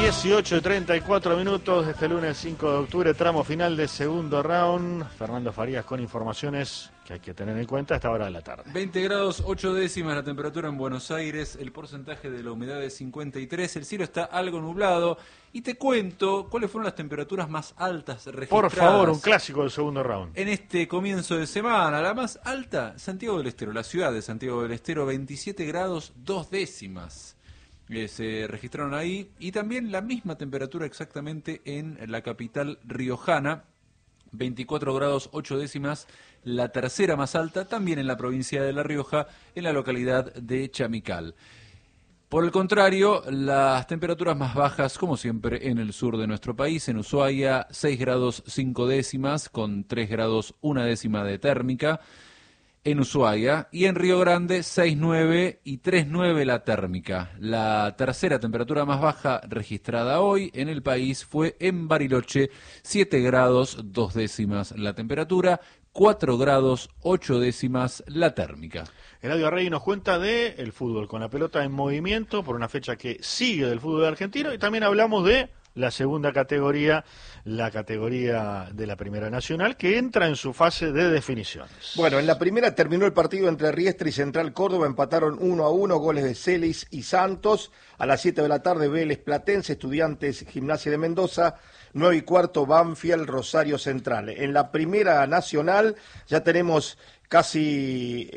18:34 de este lunes 5 de octubre, tramo final de segundo round. Fernando Farías con informaciones que hay que tener en cuenta a esta hora de la tarde. 20 grados 8 décimas la temperatura en Buenos Aires, el porcentaje de la humedad es 53, el cielo está algo nublado. Y te cuento cuáles fueron las temperaturas más altas registradas. Por favor, un clásico del segundo round. En este comienzo de semana, la más alta, Santiago del Estero, la ciudad de Santiago del Estero, 27 grados 2 décimas. Se registraron ahí, y también la misma temperatura exactamente en la capital riojana, 24 grados 8 décimas, la tercera más alta, también en la provincia de La Rioja, en la localidad de Chamical. Por el contrario, las temperaturas más bajas, como siempre, en el sur de nuestro país, en Ushuaia, 6 grados 5 décimas, con 3 grados 1 décima de térmica, en Ushuaia, y en Río Grande 6,9 y 3,9 la térmica. La tercera temperatura más baja registrada hoy en el país fue en Bariloche, 7 grados 2 décimas la temperatura, 4 grados 8 décimas la térmica. Eladio Arregui nos cuenta de el fútbol con la pelota en movimiento por una fecha que sigue del fútbol argentino, y también hablamos de la segunda categoría, la categoría de la Primera Nacional, que entra en su fase de definiciones. Bueno, en la primera terminó el partido entre Riestra y Central Córdoba, empataron 1-1, goles de Celis y Santos. A las 7 de la tarde, Vélez Platense, Estudiantes Gimnasia de Mendoza, 9:15, Banfield Rosario Central. En la Primera Nacional ya tenemos casi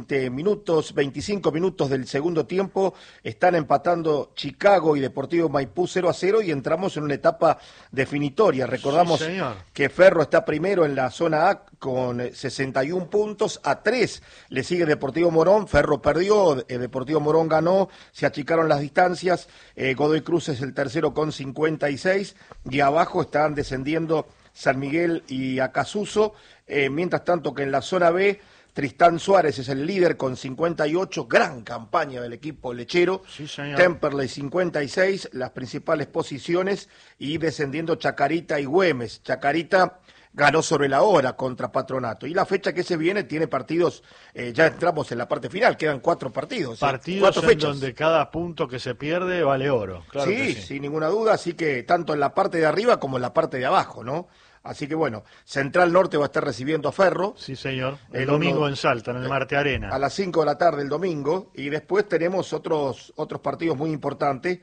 25 minutos del segundo tiempo, están empatando Chicago y Deportivo Maipú 0-0, y entramos en una etapa definitoria. Recordamos que Ferro está primero en la zona A con 61 puntos, a 3 le sigue Deportivo Morón, Ferro perdió, Deportivo Morón ganó, se achicaron las distancias, Godoy Cruz es el tercero con 56, y abajo están descendiendo San Miguel y Acasuso, mientras tanto que en la zona B, Tristán Suárez es el líder con 58, gran campaña del equipo lechero, sí, señor. Temperley 56, las principales posiciones, y descendiendo Chacarita y Güemes. Chacarita ganó sobre la hora contra Patronato, y la fecha que se viene tiene partidos, ya entramos en la parte final, quedan 4 partidos. Partidos 4 en fechas. donde cada punto que se pierde vale oro. Claro, sí, que sí, sin ninguna duda, así que tanto en la parte de arriba como en la parte de abajo, ¿no? Así que bueno, Central Norte va a estar recibiendo a Ferro. Sí, señor. El domingo en Salta, en el Marte Arena. A las 5 de la tarde el domingo. Y después tenemos otros partidos muy importantes.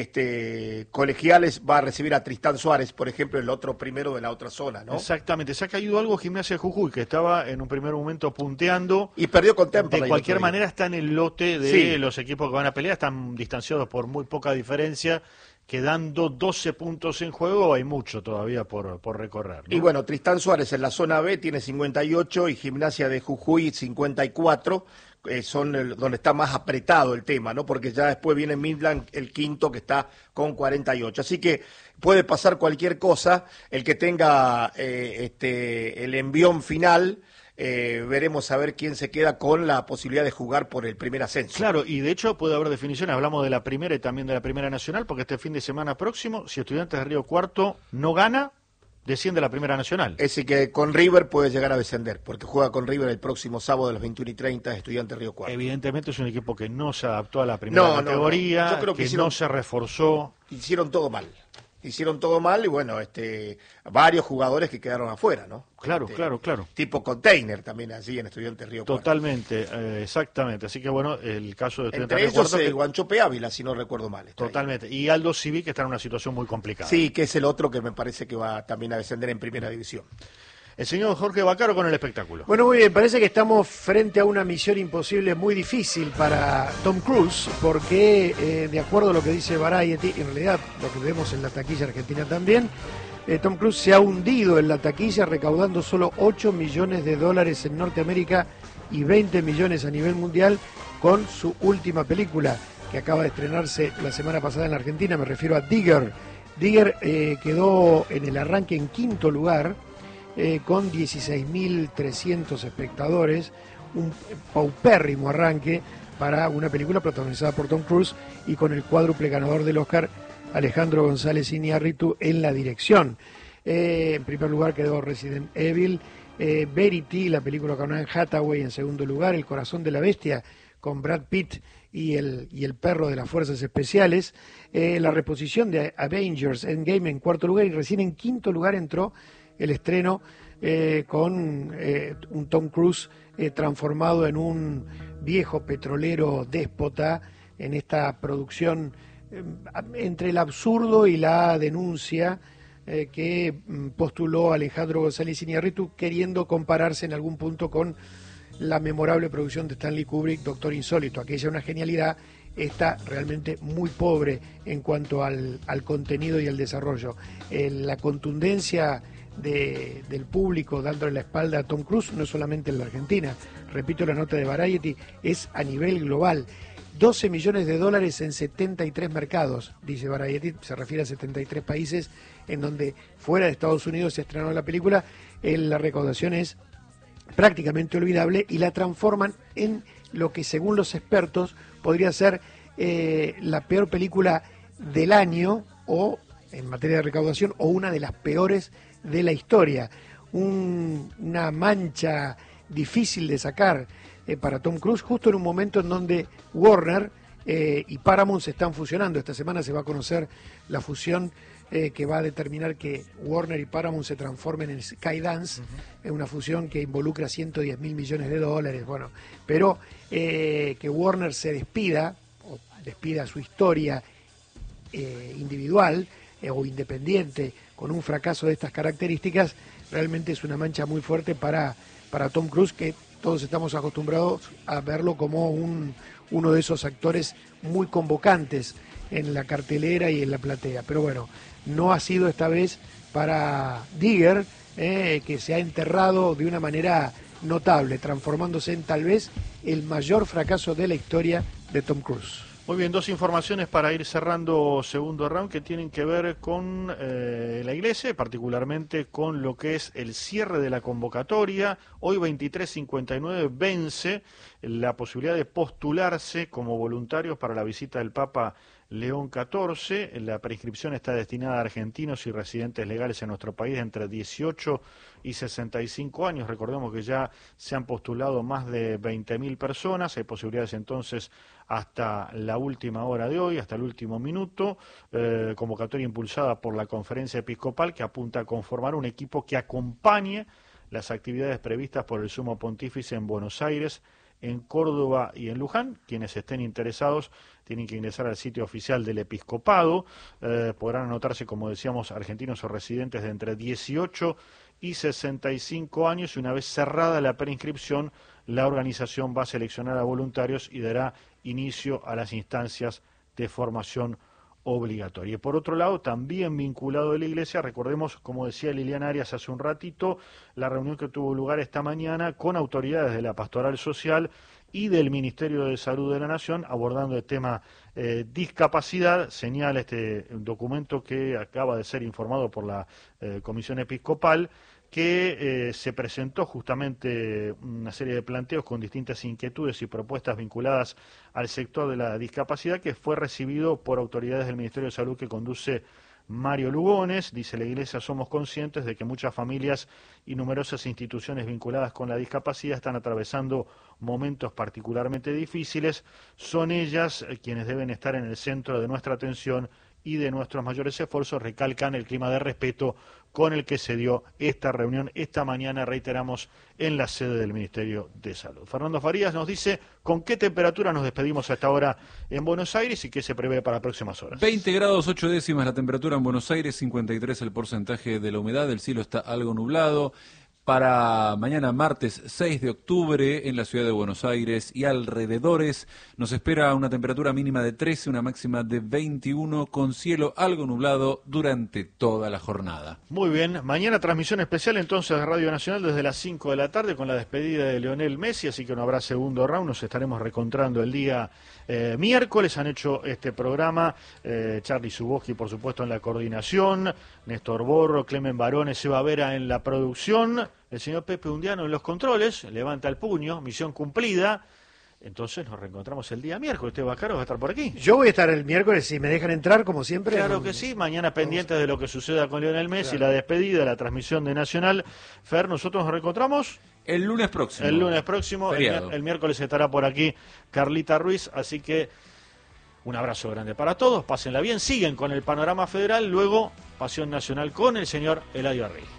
Colegiales va a recibir a Tristán Suárez, por ejemplo, el otro primero de la otra zona, ¿no? Exactamente. Se ha caído algo Gimnasia de Jujuy, que estaba en un primer momento punteando. Y perdió con Temperley. De cualquier manera está en el lote de los equipos que van a pelear. Están distanciados por muy poca diferencia. Quedando 12 puntos en juego, hay mucho todavía por recorrer, ¿no? Y bueno, Tristán Suárez en la zona B tiene 58 y Gimnasia de Jujuy 54, son donde está más apretado el tema, ¿no? Porque ya después viene Midland, el quinto, que está con 48. Así que puede pasar cualquier cosa, el que tenga el envión final. Veremos a ver quién se queda con la posibilidad de jugar por el primer ascenso. Claro, y de hecho puede haber definiciones, hablamos de la primera y también de la Primera Nacional, porque este fin de semana próximo, si Estudiantes de Río Cuarto no gana, desciende a la Primera Nacional. Ese que con River puede llegar a descender, porque juega con River el próximo sábado a las 21:30, Estudiantes de Río Cuarto. Evidentemente es un equipo que no se adaptó a la primera categoría, no. Yo creo que no se reforzó. Hicieron todo mal y bueno, varios jugadores que quedaron afuera, ¿no? Claro. Tipo container también así en Estudiantes Río Cuarto. Totalmente, exactamente. Así que bueno, el caso de Estudiantes Entre Río Cuarto. ellos Guanchope Ávila, si no recuerdo mal. Totalmente. Ahí. Y Aldo Civi, que está en una situación muy complicada. Sí, que es el otro que me parece que va también a descender en Primera División. El señor Jorge Bacaro con el espectáculo. Bueno, muy bien, parece que estamos frente a una misión imposible muy difícil para Tom Cruise, porque de acuerdo a lo que dice Variety, en realidad lo que vemos en la taquilla argentina también, Tom Cruise se ha hundido en la taquilla recaudando solo $8 millones en Norteamérica y 20 millones a nivel mundial con su última película que acaba de estrenarse la semana pasada en la Argentina, me refiero a Digger. Digger quedó en el arranque en quinto lugar, con 16.300 espectadores, un paupérrimo arranque para una película protagonizada por Tom Cruise y con el cuádruple ganador del Oscar, Alejandro González Iñárritu, en la dirección. En primer lugar quedó Resident Evil, Verity, la película con Anne Hathaway en segundo lugar, El corazón de la bestia con Brad Pitt y el perro de las Fuerzas Especiales. La reposición de Avengers Endgame en cuarto lugar, y recién en quinto lugar entró el estreno con un Tom Cruise transformado en un viejo petrolero déspota en esta producción entre el absurdo y la denuncia que postuló Alejandro González Iñárritu, queriendo compararse en algún punto con la memorable producción de Stanley Kubrick, Doctor Insólito. Aquella una genialidad, esta realmente muy pobre en cuanto al contenido y al desarrollo. La contundencia del público dándole la espalda a Tom Cruise no es solamente en la Argentina, repito la nota de Variety, es a nivel global. 12 millones de dólares en 73 mercados, dice Variety, se refiere a 73 países en donde fuera de Estados Unidos se estrenó la película. La recaudación es prácticamente olvidable y la transforman en lo que según los expertos podría ser la peor película del año, o en materia de recaudación, o una de las peores de la historia. Una mancha difícil de sacar para Tom Cruise, justo en un momento en donde Warner y Paramount se están fusionando. Esta semana se va a conocer la fusión que va a determinar que Warner y Paramount se transformen en Skydance, en una fusión que involucra 110 mil millones de dólares. Bueno, pero que Warner se despida, o despida su historia individual o independiente con un fracaso de estas características, realmente es una mancha muy fuerte para Tom Cruise, que todos estamos acostumbrados a verlo como uno de esos actores muy convocantes en la cartelera y en la platea. Pero bueno, no ha sido esta vez para Digger, que se ha enterrado de una manera notable, transformándose en tal vez el mayor fracaso de la historia de Tom Cruise. Muy bien, dos informaciones para ir cerrando segundo round que tienen que ver con la Iglesia, particularmente con lo que es el cierre de la convocatoria. Hoy 23:59 vence la posibilidad de postularse como voluntarios para la visita del Papa León XIV. La preinscripción está destinada a argentinos y residentes legales en nuestro país de entre 18 y 65 años. Recordemos que ya se han postulado más de 20.000 personas. Hay posibilidades entonces hasta la última hora de hoy, hasta el último minuto. Convocatoria impulsada por la Conferencia Episcopal, que apunta a conformar un equipo que acompañe las actividades previstas por el Sumo Pontífice en Buenos Aires, en Córdoba y en Luján. Quienes estén interesados tienen que ingresar al sitio oficial del Episcopado. Podrán anotarse, como decíamos, argentinos o residentes de entre 18 y 65 años, y una vez cerrada la preinscripción, la organización va a seleccionar a voluntarios y dará inicio a las instancias de formación obligatoria. Y por otro lado, también vinculado a la Iglesia, recordemos, como decía Liliana Arias hace un ratito, la reunión que tuvo lugar esta mañana con autoridades de la Pastoral Social y del Ministerio de Salud de la Nación, abordando el tema discapacidad. Señala este documento que acaba de ser informado por la Comisión Episcopal, que se presentó justamente una serie de planteos con distintas inquietudes y propuestas vinculadas al sector de la discapacidad, que fue recibido por autoridades del Ministerio de Salud que conduce Mario Lugones. Dice: la Iglesia somos conscientes de que muchas familias y numerosas instituciones vinculadas con la discapacidad están atravesando momentos particularmente difíciles. Son ellas quienes deben estar en el centro de nuestra atención y de nuestros mayores esfuerzos. Recalcan el clima de respeto con el que se dio esta reunión esta mañana, reiteramos, en la sede del Ministerio de Salud. Fernando Farías nos dice con qué temperatura nos despedimos a esta hora en Buenos Aires y qué se prevé para próximas horas. 20 grados 8 décimas la temperatura en Buenos Aires, 53 el porcentaje de la humedad, el cielo está algo nublado. Para mañana martes 6 de octubre en la ciudad de Buenos Aires y alrededores nos espera una temperatura mínima de 13, una máxima de 21, con cielo algo nublado durante toda la jornada. Muy bien, mañana transmisión especial entonces de Radio Nacional desde las 5 de la tarde con la despedida de Lionel Messi, así que no habrá segundo round, nos estaremos reencontrando el día miércoles. Han hecho este programa Charly Suboski, por supuesto, en la coordinación, Néstor Borro, Clemen Barone, Seba Vera en la producción, el señor Pepe Undiano en los controles, levanta el puño, misión cumplida. Entonces nos reencontramos el día miércoles. ¿Usted, Bacaro, va a estar por aquí? Yo voy a estar el miércoles, si me dejan entrar, como siempre. Claro que sí, mañana pendientes de lo que suceda con Lionel Messi, claro, la despedida, la transmisión de Nacional. Fer, ¿nosotros nos reencontramos? El lunes próximo. El lunes próximo, el miércoles estará por aquí Carlita Ruiz, así que un abrazo grande para todos, pásenla bien, siguen con el panorama federal, luego Pasión Nacional con el señor Eladio Arregui.